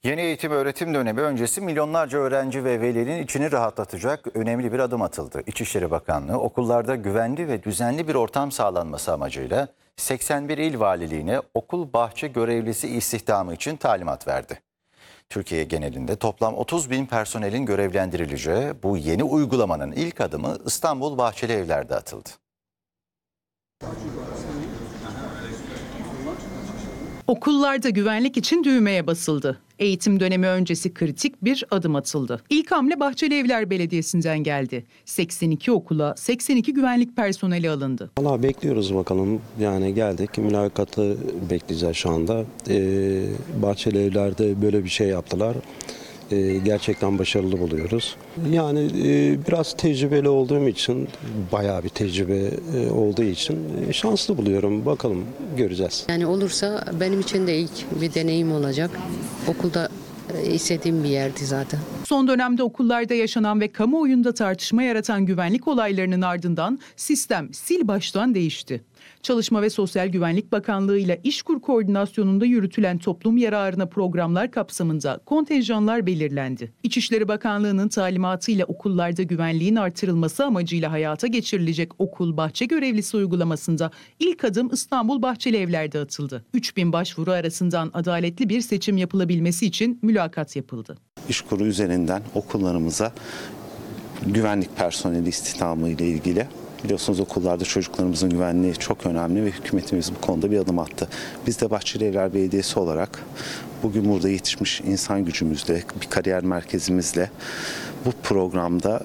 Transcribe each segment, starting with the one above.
Yeni eğitim öğretim dönemi öncesi milyonlarca öğrenci ve velinin içini rahatlatacak önemli bir adım atıldı. İçişleri Bakanlığı okullarda güvenli ve düzenli bir ortam sağlanması amacıyla 81 il valiliğine okul bahçe görevlisi istihdamı için talimat verdi. Türkiye genelinde toplam 30 bin personelin görevlendirileceği bu yeni uygulamanın ilk adımı İstanbul Bahçeli Evler'de atıldı. Okullarda güvenlik için düğmeye basıldı. Eğitim dönemi öncesi kritik bir adım atıldı. İlk hamle Bahçeli Evler Belediyesi'nden geldi. 82 okula 82 güvenlik personeli alındı. Valla bekliyoruz bakalım. Yani geldik. Mülakatı bekleyeceğiz şu anda. Bahçeli Evler'de böyle bir şey yaptılar. Gerçekten başarılı buluyoruz. Yani biraz tecrübeli olduğum için, bayağı bir tecrübe olduğu için şanslı buluyorum. Bakalım, göreceğiz. Yani olursa benim için de ilk bir deneyim olacak. Okulda istediğim bir yerdi zaten. Son dönemde okullarda yaşanan ve kamuoyunda tartışma yaratan güvenlik olaylarının ardından sistem sil baştan değişti. Çalışma ve Sosyal Güvenlik Bakanlığı ile İşkur koordinasyonunda yürütülen toplum yararına programlar kapsamında kontenjanlar belirlendi. İçişleri Bakanlığı'nın talimatıyla okullarda güvenliğin artırılması amacıyla hayata geçirilecek okul bahçe görevlisi uygulamasında ilk adım İstanbul Bahçeli Evler'de atıldı. 3000 başvuru arasından adaletli bir seçim yapılabilmesi için mülakat yapıldı. İşkur üzerinden okullarımıza güvenlik personeli istihdamı ile ilgili, biliyorsunuz okullarda çocuklarımızın güvenliği çok önemli ve hükümetimiz bu konuda bir adım attı. Biz de Bahçeli Evler Belediyesi olarak bugün burada yetişmiş insan gücümüzle, bir kariyer merkezimizle bu programda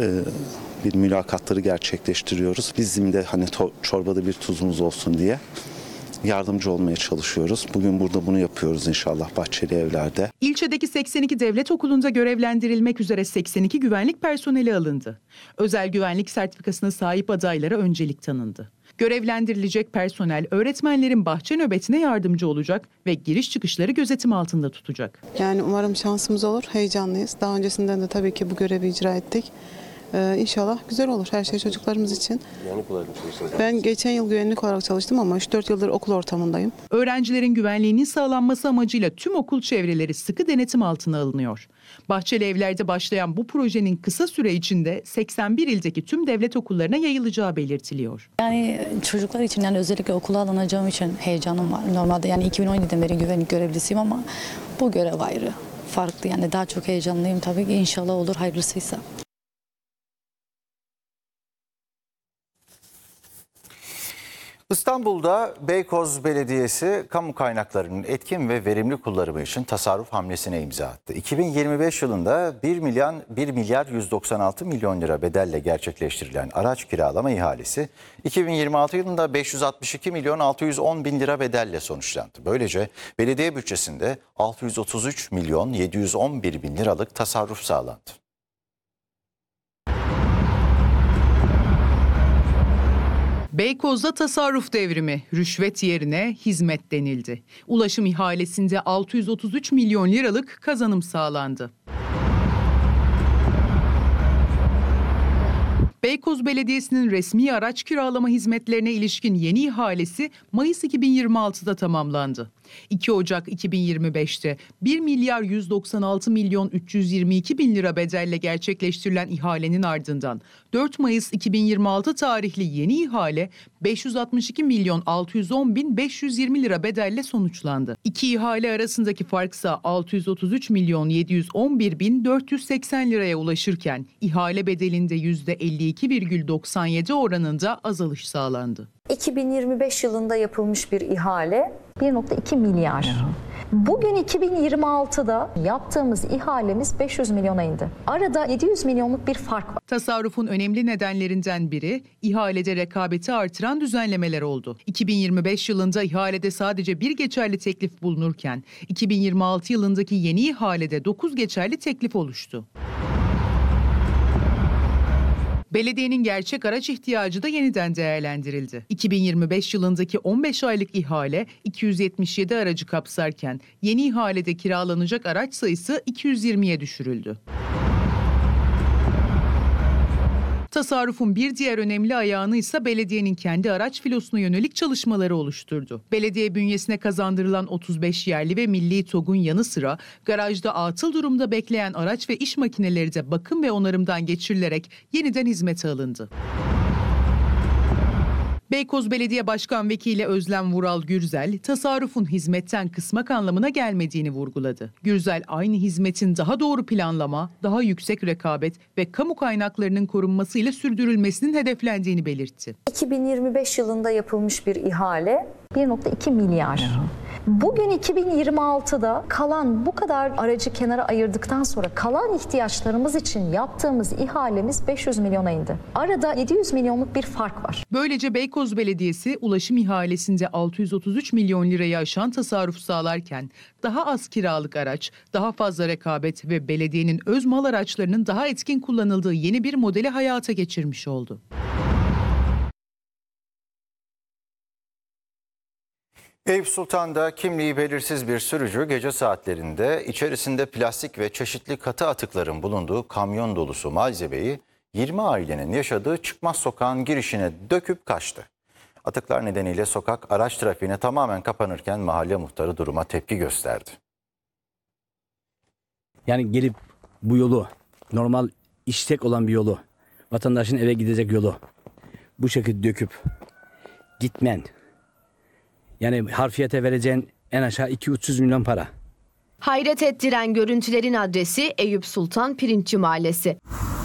bir mülakatları gerçekleştiriyoruz. Bizim de hani çorbada bir tuzumuz olsun diye yardımcı olmaya çalışıyoruz. Bugün burada bunu yapıyoruz inşallah Bahçeli Evler'de. İlçedeki 82 devlet okulunda görevlendirilmek üzere 82 güvenlik personeli alındı. Özel güvenlik sertifikasına sahip adaylara öncelik tanındı. Görevlendirilecek personel öğretmenlerin bahçe nöbetine yardımcı olacak ve giriş çıkışları gözetim altında tutacak. Yani umarım şansımız olur, heyecanlıyız. Daha öncesinden de tabii ki bu görevi icra ettik. İnşallah güzel olur her şey çocuklarımız için. Güvenlik olarak mı çalıştınız? Ben geçen yıl güvenlik olarak çalıştım ama 3-4 yıldır okul ortamındayım. Öğrencilerin güvenliğinin sağlanması amacıyla tüm okul çevreleri sıkı denetim altına alınıyor. Bahçeli Evler'de başlayan bu projenin kısa süre içinde 81 ildeki tüm devlet okullarına yayılacağı belirtiliyor. Yani çocuklar için, yani özellikle okula alınacağım için heyecanım var. Normalde yani 2017'den beri güvenlik görevlisiyim ama bu görev ayrı, farklı. Yani daha çok heyecanlıyım tabii ki, inşallah olur hayırlısıysa. İstanbul'da Beykoz Belediyesi kamu kaynaklarının etkin ve verimli kullanımı için tasarruf hamlesine imza attı. 2025 yılında 1 milyar 196 milyon lira bedelle gerçekleştirilen araç kiralama ihalesi 2026 yılında 562 milyon 610 bin lira bedelle sonuçlandı. Böylece belediye bütçesinde 633 milyon 711 bin liralık tasarruf sağlandı. Beykoz'da tasarruf devrimi, rüşvet yerine hizmet denildi. Ulaşım ihalesinde 633 milyon liralık kazanım sağlandı. Beykoz Belediyesi'nin resmi araç kiralama hizmetlerine ilişkin yeni ihalesi Mayıs 2026'da tamamlandı. 2 Ocak 2025'te 1 milyar 196 milyon 322 bin lira bedelle gerçekleştirilen ihalenin ardından 4 Mayıs 2026 tarihli yeni ihale 562 milyon 610 bin 520 lira bedelle sonuçlandı. İki ihale arasındaki farksa 633 milyon 711 bin 480 liraya ulaşırken ihale bedelinde %52,97 oranında azalış sağlandı. 2025 yılında yapılmış bir ihale 1,2 milyar. Bugün 2026'da yaptığımız ihalemiz 500 milyona indi. Arada 700 milyonluk bir fark var. Tasarrufun önemli nedenlerinden biri ihalede rekabeti artıran düzenlemeler oldu. 2025 yılında ihalede sadece bir geçerli teklif bulunurken 2026 yılındaki yeni ihalede 9 geçerli teklif oluştu. Belediyenin gerçek araç ihtiyacı da yeniden değerlendirildi. 2025 yılındaki 15 aylık ihale 277 aracı kapsarken yeni ihalede kiralanacak araç sayısı 220'ye düşürüldü. Tasarrufun bir diğer önemli ayağını ise belediyenin kendi araç filosuna yönelik çalışmaları oluşturdu. Belediye bünyesine kazandırılan 35 yerli ve milli TOG'un yanı sıra garajda atıl durumda bekleyen araç ve iş makineleri de bakım ve onarımdan geçirilerek yeniden hizmete alındı. Beykoz Belediye Başkan Vekili Özlem Vural Gürzel, tasarrufun hizmetten kısmak anlamına gelmediğini vurguladı. Gürzel, aynı hizmetin daha doğru planlama, daha yüksek rekabet ve kamu kaynaklarının korunmasıyla sürdürülmesinin hedeflendiğini belirtti. 2025 yılında yapılmış bir ihale 1.2 milyar. Bugün 2026'da kalan bu kadar aracı kenara ayırdıktan sonra kalan ihtiyaçlarımız için yaptığımız ihalemiz 500 milyona indi. Arada 700 milyonluk bir fark var. Böylece Beykoz Belediyesi ulaşım ihalesinde 633 milyon lirayı aşan tasarruf sağlarken daha az kiralık araç, daha fazla rekabet ve belediyenin öz mal araçlarının daha etkin kullanıldığı yeni bir modeli hayata geçirmiş oldu. Eyüp Sultan'da kimliği belirsiz bir sürücü gece saatlerinde içerisinde plastik ve çeşitli katı atıkların bulunduğu kamyon dolusu malzemeyi 20 ailenin yaşadığı çıkmaz sokağın girişine döküp kaçtı. Atıklar nedeniyle sokak araç trafiğine tamamen kapanırken mahalle muhtarı duruma tepki gösterdi. Yani gelip bu yolu, normal işlek olan bir yolu, vatandaşın eve gidecek yolu bu şekilde döküp gitmen, yani harfiyete vereceğin en aşağı 200-300 milyon para. Hayret ettiren görüntülerin adresi Eyüp Sultan Pirinççi Mahallesi.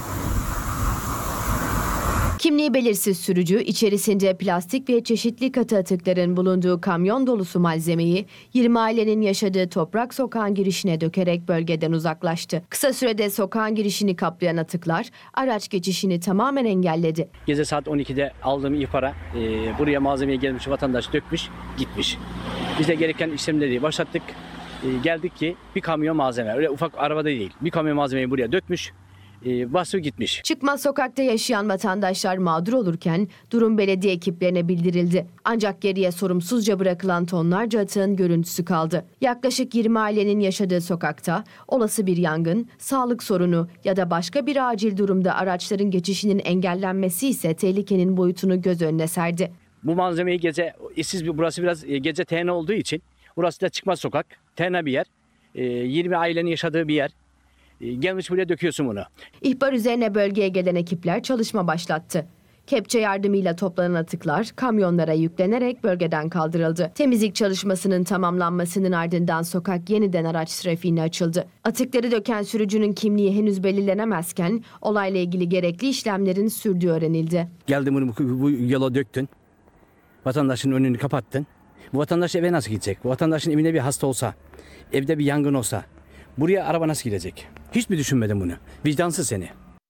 Kimliği belirsiz sürücü içerisinde plastik ve çeşitli katı atıkların bulunduğu kamyon dolusu malzemeyi 20 ailenin yaşadığı Toprak Sokağın girişine dökerek bölgeden uzaklaştı. Kısa sürede sokağın girişini kaplayan atıklar araç geçişini tamamen engelledi. Gece saat 12'de aldığım ihbara buraya malzemeye gelmiş vatandaş dökmüş, gitmiş. Biz de gereken işlemleri başlattık. Geldik ki bir kamyon malzeme, öyle ufak arabada değil, bir kamyon malzemeyi buraya dökmüş. Basıp gitmiş. Çıkmaz sokakta yaşayan vatandaşlar mağdur olurken durum belediye ekiplerine bildirildi. Ancak geriye sorumsuzca bırakılan tonlarca atığın görüntüsü kaldı. Yaklaşık 20 ailenin yaşadığı sokakta olası bir yangın, sağlık sorunu ya da başka bir acil durumda araçların geçişinin engellenmesi ise tehlikenin boyutunu göz önüne serdi. Bu malzemeyi gece, burası biraz gece tehna olduğu için burası da çıkmaz sokak, tehna bir yer. 20 ailenin yaşadığı bir yer. Gelmiş buraya döküyorsun bunu. İhbar üzerine bölgeye gelen ekipler çalışma başlattı. Kepçe yardımıyla toplanan atıklar kamyonlara yüklenerek bölgeden kaldırıldı. Temizlik çalışmasının tamamlanmasının ardından sokak yeniden araç trafiğine açıldı. Atıkları döken sürücünün kimliği henüz belirlenemezken olayla ilgili gerekli işlemlerin sürdüğü öğrenildi. Geldin bunu bu yola döktün. Vatandaşın önünü kapattın. Bu vatandaş eve nasıl gidecek? Bu vatandaşın evinde bir hasta olsa, evde bir yangın olsa buraya araba nasıl gidecek? Hiç mi düşünmedin bunu? Vicdansız seni.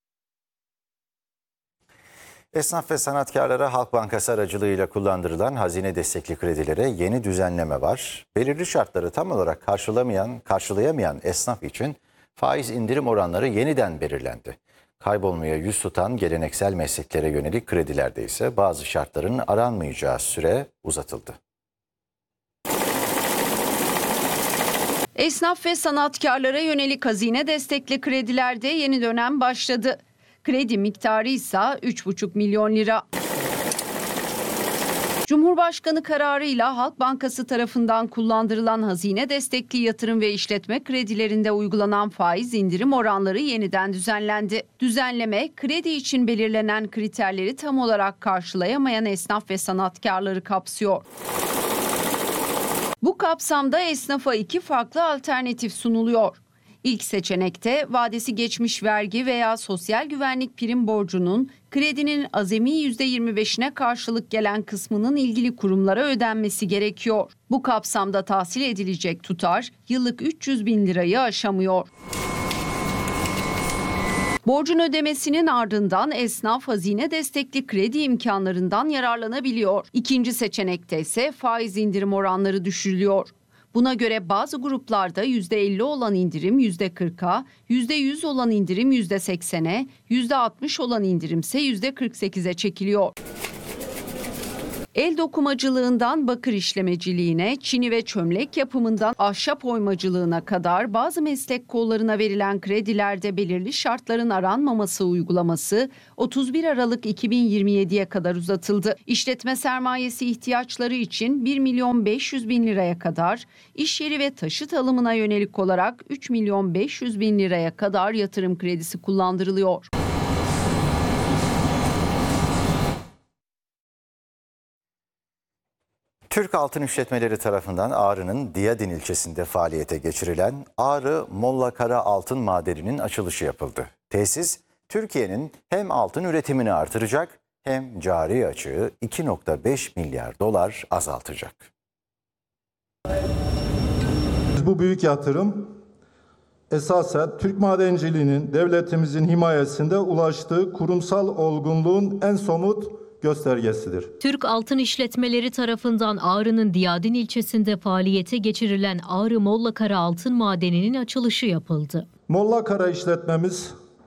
Esnaf ve sanatkarlara Halk Bankası aracılığıyla kullandırılan hazine destekli kredilere yeni düzenleme var. Belirli şartları tam olarak karşılayamayan esnaf için faiz indirim oranları yeniden belirlendi. Kaybolmaya yüz tutan geleneksel mesleklere yönelik kredilerde ise bazı şartların aranmayacağı süre uzatıldı. Esnaf ve sanatkarlara yönelik hazine destekli kredilerde yeni dönem başladı. Kredi miktarı ise 3,5 milyon lira. Cumhurbaşkanı kararıyla Halk Bankası tarafından kullandırılan hazine destekli yatırım ve işletme kredilerinde uygulanan faiz indirim oranları yeniden düzenlendi. Düzenleme, kredi için belirlenen kriterleri tam olarak karşılayamayan esnaf ve sanatkarları kapsıyor. Bu kapsamda esnafa 2 farklı alternatif sunuluyor. İlk seçenekte vadesi geçmiş vergi veya sosyal güvenlik prim borcunun kredinin azami %25'ine karşılık gelen kısmının ilgili kurumlara ödenmesi gerekiyor. Bu kapsamda tahsil edilecek tutar yıllık 300 bin lirayı aşamıyor. Borcun ödemesinin ardından esnaf hazine destekli kredi imkanlarından yararlanabiliyor. İkinci seçenekte ise faiz indirim oranları düşürülüyor. Buna göre bazı gruplarda %50 olan indirim %40'a, %100 olan indirim %80'e, %60 olan indirimse %48'e çekiliyor. El dokumacılığından bakır işlemeciliğine, çini ve çömlek yapımından ahşap oymacılığına kadar bazı meslek kollarına verilen kredilerde belirli şartların aranmaması uygulaması 31 Aralık 2027'ye kadar uzatıldı. İşletme sermayesi ihtiyaçları için 1.500.000 liraya kadar, iş yeri ve taşıt alımına yönelik olarak 3.500.000 liraya kadar yatırım kredisi kullandırılıyor. Türk Altın İşletmeleri tarafından Ağrı'nın Diyadin ilçesinde faaliyete geçirilen Ağrı Mollakara Altın Madeni'nin açılışı yapıldı. Tesis, Türkiye'nin hem altın üretimini artıracak hem cari açığı 2,5 milyar dolar azaltacak. Bu büyük yatırım esasen Türk madenciliğinin devletimizin himayesinde ulaştığı kurumsal olgunluğun en somut göstergesidir. Türk Altın İşletmeleri tarafından Ağrı'nın Diyadin ilçesinde faaliyete geçirilen Ağrı Mollakara Altın Madeni'nin açılışı yapıldı. Mollakara işletmemiz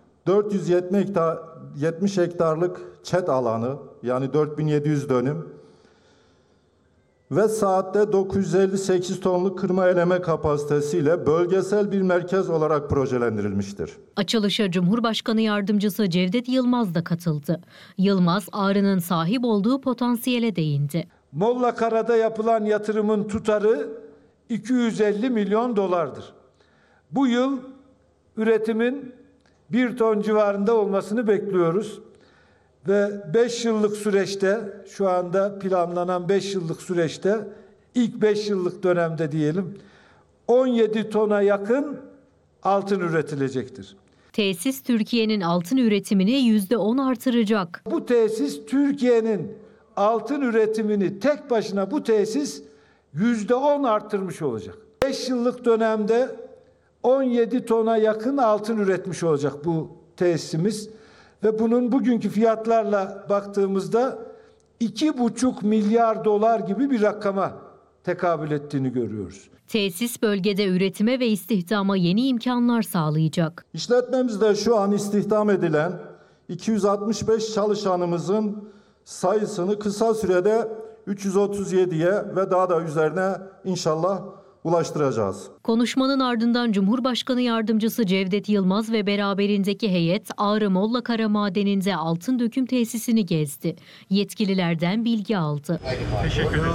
470 hektarlık çet alanı, yani 4700 dönüm ve saatte 958 tonluk kırma eleme kapasitesiyle bölgesel bir merkez olarak projelendirilmiştir. Açılışa Cumhurbaşkanı Yardımcısı Cevdet Yılmaz da katıldı. Yılmaz, Ağrı'nın sahip olduğu potansiyele değindi. Mollakara'da yapılan yatırımın tutarı 250 milyon dolardır. Bu yıl üretimin 1 ton civarında olmasını bekliyoruz. Ve 5 yıllık süreçte, şu anda planlanan 5 yıllık süreçte, ilk 5 yıllık dönemde diyelim, 17 tona yakın altın üretilecektir. Tesis Türkiye'nin altın üretimini %10 artıracak. Bu tesis Türkiye'nin altın üretimini tek başına bu tesis %10 arttırmış olacak. 5 yıllık dönemde 17 tona yakın altın üretmiş olacak bu tesisimiz. Ve bunun bugünkü fiyatlarla baktığımızda 2,5 milyar dolar gibi bir rakama tekabül ettiğini görüyoruz. Tesis bölgede üretime ve istihdama yeni imkanlar sağlayacak. İşletmemizde şu an istihdam edilen 265 çalışanımızın sayısını kısa sürede 337'ye ve daha da üzerine inşallah ulaştıracağız. Konuşmanın ardından Cumhurbaşkanı Yardımcısı Cevdet Yılmaz ve beraberindeki heyet Ağrı Mollakara Madeni'nde altın döküm tesisini gezdi. Yetkililerden bilgi aldı. Teşekkür ederim.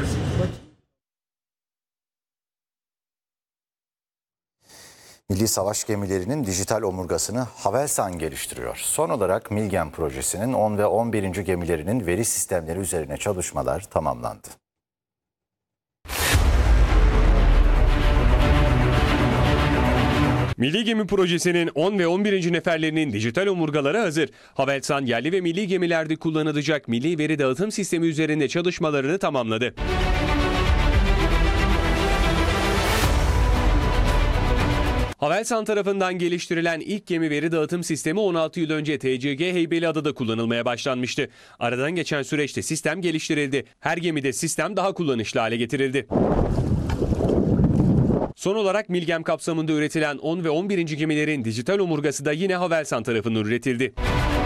Milli Savaş Gemilerinin dijital omurgasını Havelsan geliştiriyor. Son olarak Milgem projesinin 10 ve 11. gemilerinin veri sistemleri üzerine çalışmalar tamamlandı. Milli Gemi Projesi'nin 10 ve 11. neferlerinin dijital omurgaları hazır. Havelsan yerli ve milli gemilerde kullanılacak milli veri dağıtım sistemi üzerinde çalışmalarını tamamladı. Havelsan tarafından geliştirilen ilk gemi veri dağıtım sistemi 16 yıl önce TCG Heybeliada'da kullanılmaya başlanmıştı. Aradan geçen süreçte sistem geliştirildi. Her gemide sistem daha kullanışlı hale getirildi. Son olarak Milgem kapsamında üretilen 10 ve 11. gemilerin dijital omurgası da yine Havelsan tarafından üretildi.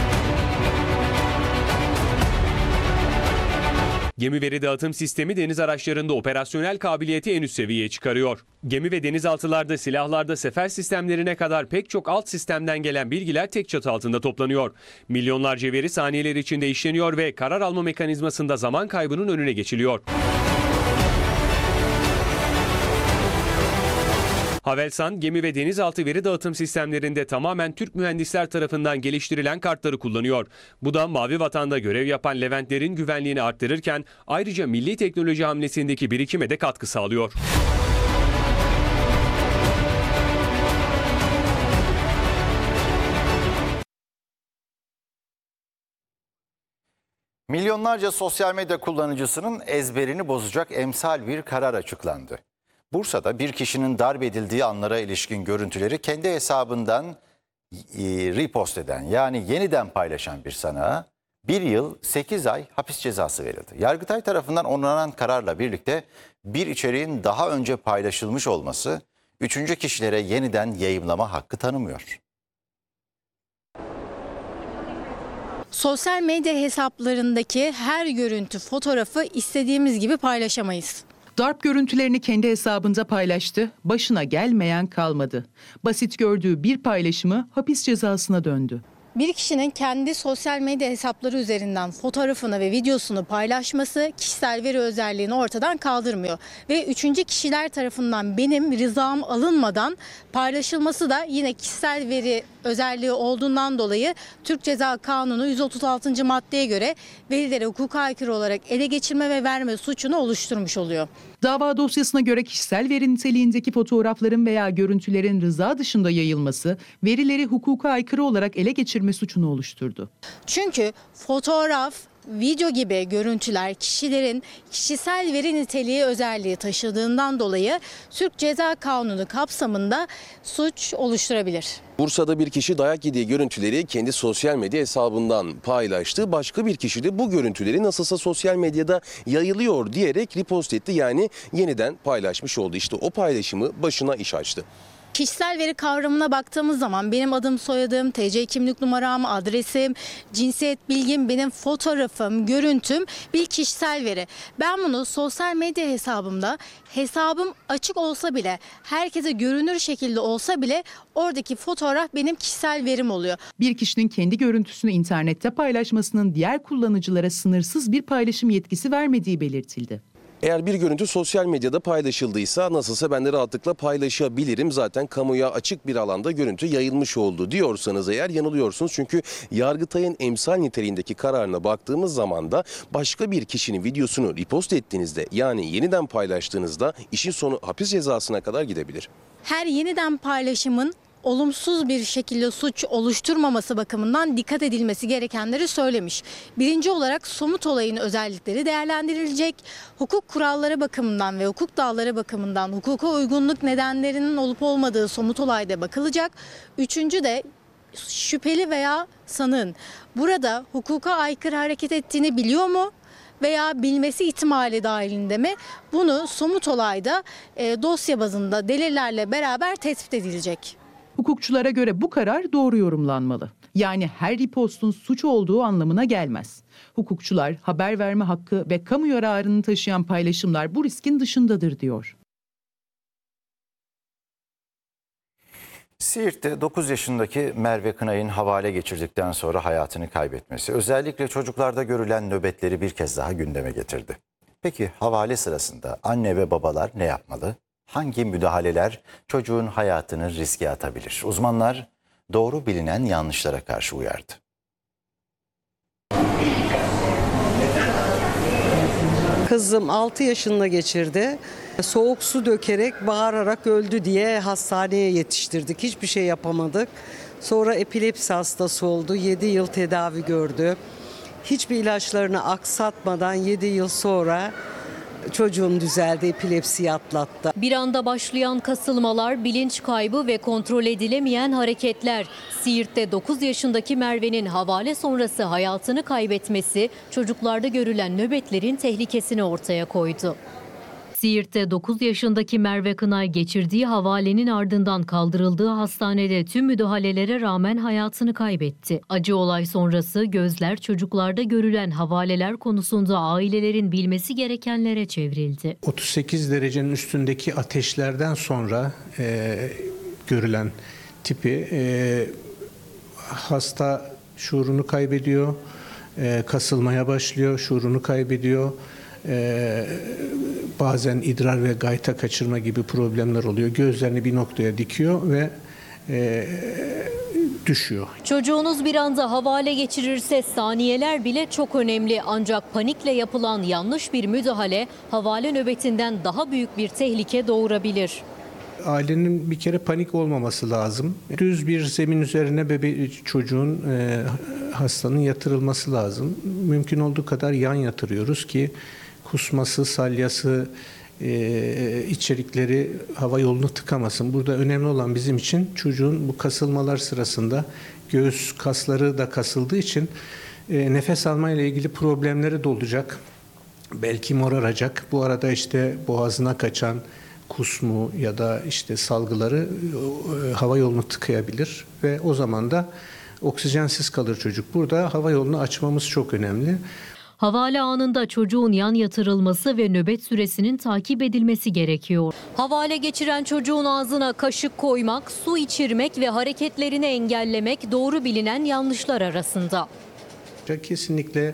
Gemi veri dağıtım sistemi deniz araçlarında operasyonel kabiliyeti en üst seviyeye çıkarıyor. Gemi ve denizaltılarda, silahlarda, sefer sistemlerine kadar pek çok alt sistemden gelen bilgiler tek çatı altında toplanıyor. Milyonlarca veri saniyeler içinde işleniyor ve karar alma mekanizmasında zaman kaybının önüne geçiliyor. Havelsan, gemi ve denizaltı veri dağıtım sistemlerinde tamamen Türk mühendisler tarafından geliştirilen kartları kullanıyor. Bu da Mavi Vatan'da görev yapan Leventlerin güvenliğini arttırırken ayrıca milli teknoloji hamlesindeki birikime de katkı sağlıyor. Milyonlarca sosyal medya kullanıcısının ezberini bozacak emsal bir karar açıklandı. Bursa'da bir kişinin darp edildiği anlara ilişkin görüntüleri kendi hesabından repost eden, yani yeniden paylaşan bir sanığa 1 yıl 8 ay hapis cezası verildi. Yargıtay tarafından onaylanan kararla birlikte bir içeriğin daha önce paylaşılmış olması üçüncü kişilere yeniden yayımlama hakkı tanımıyor. Sosyal medya hesaplarındaki her görüntü, fotoğrafı istediğimiz gibi paylaşamayız. Darp görüntülerini kendi hesabında paylaştı, başına gelmeyen kalmadı. Basit gördüğü bir paylaşımı hapis cezasına döndü. Bir kişinin kendi sosyal medya hesapları üzerinden fotoğrafını ve videosunu paylaşması kişisel veri özelliğini ortadan kaldırmıyor. Ve üçüncü kişiler tarafından benim rızam alınmadan paylaşılması da yine kişisel veri özelliği olduğundan dolayı Türk Ceza Kanunu 136. maddeye göre verileri hukuka aykırı olarak ele geçirme ve verme suçunu oluşturmuş oluyor. Dava dosyasına göre kişisel veri niteliğindeki fotoğrafların veya görüntülerin rıza dışında yayılması, verileri hukuka aykırı olarak ele geçirme suçunu oluşturdu. Çünkü fotoğraf, video gibi görüntüler kişilerin kişisel veri niteliği özelliği taşıdığından dolayı Türk Ceza Kanunu kapsamında suç oluşturabilir. Bursa'da bir kişi dayak yediği görüntüleri kendi sosyal medya hesabından paylaştı. Başka bir kişi de bu görüntüleri nasılsa sosyal medyada yayılıyor diyerek repost etti. Yani yeniden paylaşmış oldu. İşte o paylaşımı başına iş açtı. Kişisel veri kavramına baktığımız zaman benim adım, soyadım, TC kimlik numaram, adresim, cinsiyet bilgim, benim fotoğrafım, görüntüm bir kişisel veri. Ben bunu sosyal medya hesabımda, hesabım açık olsa bile, herkese görünür şekilde olsa bile oradaki fotoğraf benim kişisel verim oluyor. Bir kişinin kendi görüntüsünü internette paylaşmasının diğer kullanıcılara sınırsız bir paylaşım yetkisi vermediği belirtildi. Eğer bir görüntü sosyal medyada paylaşıldıysa nasılsa ben de rahatlıkla paylaşabilirim. Zaten kamuya açık bir alanda görüntü yayılmış oldu diyorsanız eğer yanılıyorsunuz. Çünkü Yargıtay'ın emsal niteliğindeki kararına baktığımız zaman da başka bir kişinin videosunu repost ettiğinizde yani yeniden paylaştığınızda işin sonu hapis cezasına kadar gidebilir. Her yeniden paylaşımın olumsuz bir şekilde suç oluşturmaması bakımından dikkat edilmesi gerekenleri söylemiş. Birinci olarak somut olayın özellikleri değerlendirilecek. Hukuk kuralları bakımından ve hukuk dalları bakımından hukuka uygunluk nedenlerinin olup olmadığı somut olayda bakılacak. Üçüncü de şüpheli veya sanığın burada hukuka aykırı hareket ettiğini biliyor mu? Veya bilmesi ihtimali dahilinde mi? Bunu somut olayda dosya bazında delillerle beraber tespit edilecek. Hukukçulara göre bu karar doğru yorumlanmalı. Yani her repostun suç olduğu anlamına gelmez. Hukukçular haber verme hakkı ve kamu yararını taşıyan paylaşımlar bu riskin dışındadır diyor. Siirt'te 9 yaşındaki Merve Kınay'ın havale geçirdikten sonra hayatını kaybetmesi özellikle çocuklarda görülen nöbetleri bir kez daha gündeme getirdi. Peki havale sırasında anne ve babalar ne yapmalı? Hangi müdahaleler çocuğun hayatını riske atabilir? Uzmanlar doğru bilinen yanlışlara karşı uyardı. Kızım 6 yaşında geçirdi. Soğuk su dökerek bağırarak öldü diye hastaneye yetiştirdik. Hiçbir şey yapamadık. Sonra epilepsi hastası oldu. 7 yıl tedavi gördü. Hiçbir ilaçlarını aksatmadan 7 yıl sonra çocuğum düzeldi, epilepsiyi atlattı. Bir anda başlayan kasılmalar, bilinç kaybı ve kontrol edilemeyen hareketler. Siirt'te 9 yaşındaki Merve'nin havale sonrası hayatını kaybetmesi çocuklarda görülen nöbetlerin tehlikesini ortaya koydu. Siirt'te 9 yaşındaki Merve Kınay geçirdiği havalenin ardından kaldırıldığı hastanede tüm müdahalelere rağmen hayatını kaybetti. Acı olay sonrası gözler çocuklarda görülen havaleler konusunda ailelerin bilmesi gerekenlere çevrildi. 38 derecenin üstündeki ateşlerden sonra görülen tipi hasta şuurunu kaybediyor, kasılmaya başlıyor, şuurunu kaybediyor. Bazen idrar ve gayta kaçırma gibi problemler oluyor. Gözlerini bir noktaya dikiyor ve düşüyor. Çocuğunuz bir anda havale geçirirse saniyeler bile çok önemli. Ancak panikle yapılan yanlış bir müdahale havale nöbetinden daha büyük bir tehlike doğurabilir. Ailenin bir kere panik olmaması lazım. Düz bir zemin üzerine çocuğun, hastanın yatırılması lazım. Mümkün olduğu kadar yan yatırıyoruz ki kusması, salyası, içerikleri hava yolunu tıkamasın. Burada önemli olan bizim için çocuğun bu kasılmalar sırasında göğüs kasları da kasıldığı için nefes almayla ilgili problemleri de olacak. Belki moraracak. Bu arada işte boğazına kaçan kusmu ya da işte salgıları hava yolunu tıkayabilir ve o zaman da Oksijensiz kalır çocuk. Burada hava yolunu açmamız çok önemli. Havale anında çocuğun yan yatırılması ve nöbet süresinin takip edilmesi gerekiyor. Havale geçiren çocuğun ağzına kaşık koymak, su içirmek ve hareketlerini engellemek doğru bilinen yanlışlar arasında. Kesinlikle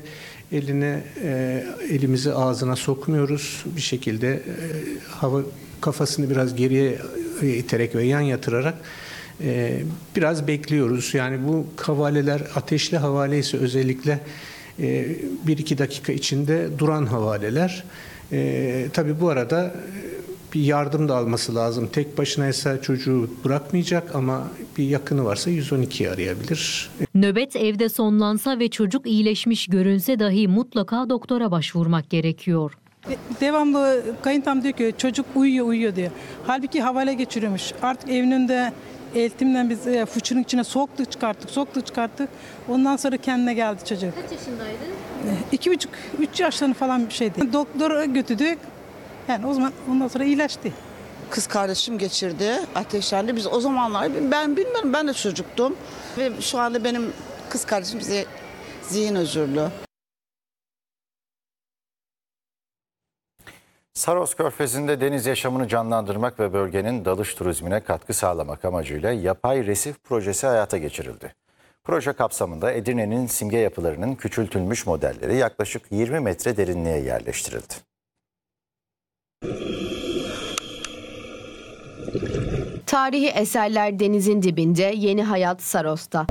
elimizi ağzına sokmuyoruz. Bir şekilde kafasını biraz geriye iterek ve yan yatırarak biraz bekliyoruz. Yani bu havaleler ateşli havale ise özellikle 1-2 dakika içinde duran havaleler. Tabii bu arada bir yardım da alması lazım. Tek başınaysa çocuğu bırakmayacak ama bir yakını varsa 112'yi arayabilir. Nöbet evde sonlansa ve çocuk iyileşmiş görünse dahi mutlaka doktora başvurmak gerekiyor. Devamlı kayıntam diyor ki çocuk uyuyor diyor. Halbuki havale geçiriyormuş. Artık evin önünde eltimden biz fıçının içine soktuk çıkarttık. Ondan sonra kendine geldi çocuk. Kaç yaşındaydı? 2,5-3 yaşlarında falan bir şeydi. Doktora götürdük. Yani o zaman ondan sonra iyileşti. Kız kardeşim geçirdi, ateşlendi. Biz o zamanlar ben bilmiyorum, ben de çocuktum. Ve şu anda benim kız kardeşim zihin özürlü. Saros Körfezi'nde deniz yaşamını canlandırmak ve bölgenin dalış turizmine katkı sağlamak amacıyla yapay resif projesi hayata geçirildi. Proje kapsamında Edirne'nin simge yapılarının küçültülmüş modelleri yaklaşık 20 metre derinliğe yerleştirildi. Tarihi eserler denizin dibinde, yeni hayat Saros'ta.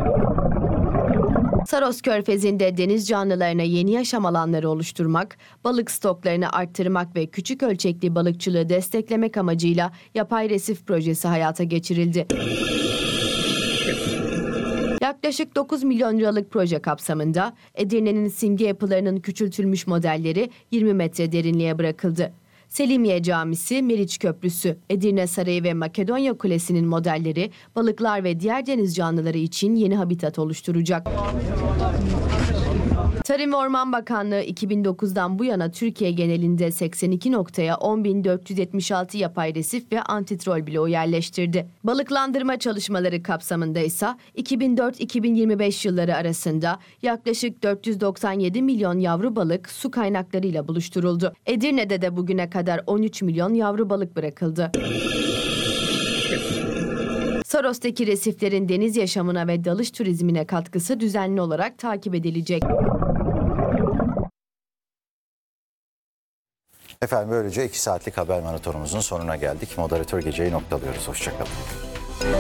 Saros Körfezi'nde deniz canlılarına yeni yaşam alanları oluşturmak, balık stoklarını arttırmak ve küçük ölçekli balıkçılığı desteklemek amacıyla yapay resif projesi hayata geçirildi. Yaklaşık 9 milyon liralık proje kapsamında Edirne'nin simge yapılarının küçültülmüş modelleri 20 metre derinliğe bırakıldı. Selimiye Camisi, Meriç Köprüsü, Edirne Sarayı ve Makedonya Kulesi'nin modelleri balıklar ve diğer deniz canlıları için yeni habitat oluşturacak. Tarım ve Orman Bakanlığı 2009'dan bu yana Türkiye genelinde 82 noktaya 10.476 yapay resif ve antitrol bloğu yerleştirdi. Balıklandırma çalışmaları kapsamında ise 2004-2025 yılları arasında yaklaşık 497 milyon yavru balık su kaynaklarıyla buluşturuldu. Edirne'de de bugüne kadar 13 milyon yavru balık bırakıldı. Saros'taki resiflerin deniz yaşamına ve dalış turizmine katkısı düzenli olarak takip edilecek. Efendim böylece 2 saatlik haber maratonumuzun sonuna geldik. Moderatör geceyi noktalıyoruz. Hoşça kalın.